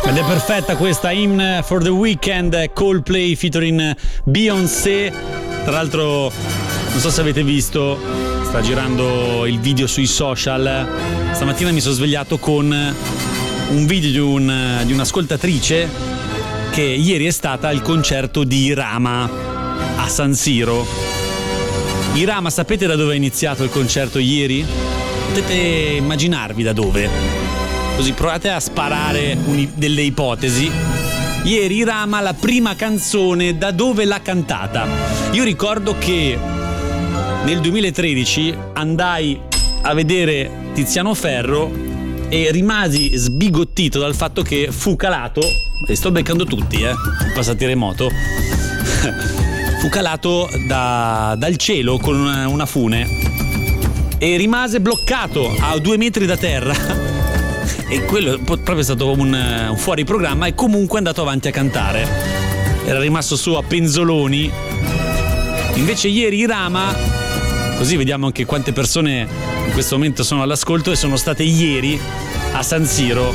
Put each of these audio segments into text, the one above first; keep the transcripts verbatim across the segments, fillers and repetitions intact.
Ed è perfetta questa In for the Weekend, Coldplay featuring Beyoncé. Tra l'altro, non so se avete visto, sta girando il video sui social. Stamattina mi sono svegliato con un video di, un, di un'ascoltatrice che ieri è stata al concerto di Rama a San Siro. I Rama, sapete da dove è iniziato il concerto ieri? Potete immaginarvi da dove? Così provate a sparare un, delle ipotesi. Ieri Rama, la prima canzone, da dove l'ha cantata? Io ricordo che nel duemilatredici andai a vedere Tiziano Ferro e rimasi sbigottito dal fatto che fu calato, e sto beccando tutti, eh, passati remoto, fu calato da, dal cielo con una, una fune e rimase bloccato a due metri da terra. E quello è proprio stato un, un fuori programma, e comunque è andato avanti a cantare. Era rimasto su a penzoloni. Invece ieri Rama, così vediamo anche quante persone in questo momento sono all'ascolto e sono state ieri a San Siro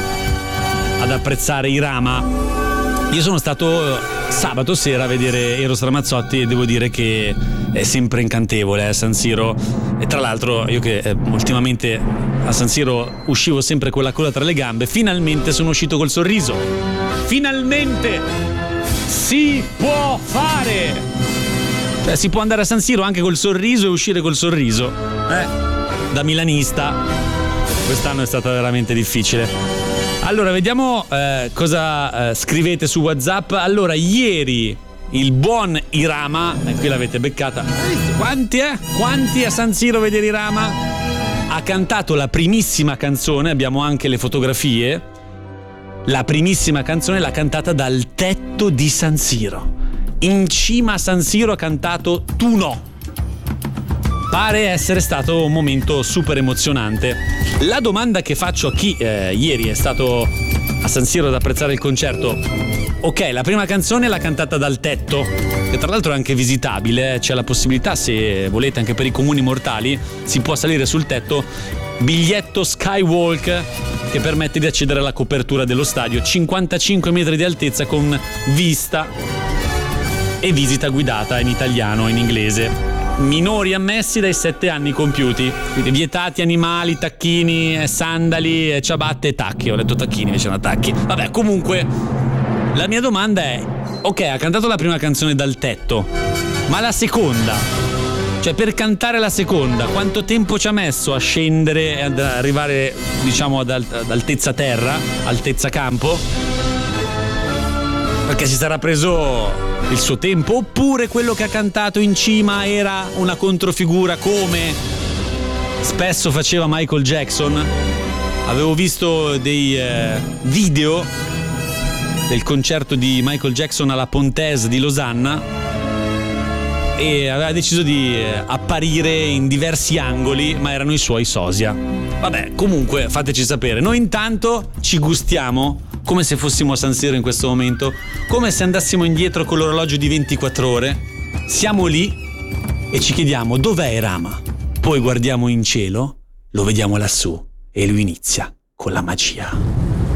ad apprezzare i Rama. Io sono stato sabato sera a vedere Eros Ramazzotti e devo dire che è sempre incantevole, eh, San Siro. E tra l'altro io che eh, ultimamente a San Siro uscivo sempre con la coda tra le gambe, finalmente sono uscito col sorriso. Finalmente si può fare! Cioè si può andare a San Siro anche col sorriso e uscire col sorriso. Eh, da milanista quest'anno è stata veramente difficile. Allora, vediamo eh, cosa eh, scrivete su WhatsApp. Allora, ieri il buon Irama, e qui l'avete beccata. Quanti, eh? Quanti a San Siro vedere Irama? Ha cantato la primissima canzone, abbiamo anche le fotografie. La primissima canzone l'ha cantata dal tetto di San Siro. In cima a San Siro ha cantato Tu no. Pare essere stato un momento super emozionante. La domanda che faccio a chi eh, ieri è stato a San Siro ad apprezzare il concerto: ok, la prima canzone l'ha cantata dal tetto, che tra l'altro è anche visitabile, eh? C'è la possibilità, se volete, anche per i comuni mortali, si può salire sul tetto. Biglietto Skywalk che permette di accedere alla copertura dello stadio, cinquantacinque metri di altezza con vista e visita guidata in italiano e in inglese. Minori ammessi dai sette anni compiuti, quindi vietati animali, tacchini, sandali, ciabatte e tacchi. Ho detto tacchini, invece erano tacchi. Vabbè, comunque la mia domanda è: ok, ha cantato la prima canzone dal tetto, ma la seconda? Cioè, per cantare la seconda, quanto tempo ci ha messo a scendere e ad arrivare, diciamo, ad, ad altezza terra, altezza campo? Perché si sarà preso il suo tempo, oppure quello che ha cantato in cima era una controfigura come spesso faceva Michael Jackson? Avevo visto dei eh, video del concerto di Michael Jackson alla Pontes di Losanna e aveva deciso di eh, apparire in diversi angoli, ma erano i suoi sosia. Vabbè, comunque fateci sapere. Noi intanto ci gustiamo come se fossimo a San Siro in questo momento, come se andassimo indietro con l'orologio di ventiquattro ore. Siamo lì e ci chiediamo dov'è Rama. Poi guardiamo in cielo, lo vediamo lassù e lui inizia con la magia.